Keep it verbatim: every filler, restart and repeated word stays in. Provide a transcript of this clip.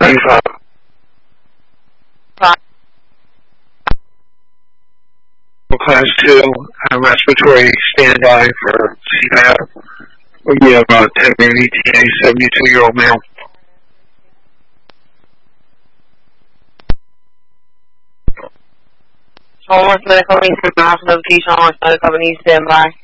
ninety-five. Five. Class two, uh, respiratory standby for C PAP. We have a ten minute E T A, seventy-two year old male. Homeless medical needs for mass notification, homeless medical needs standby.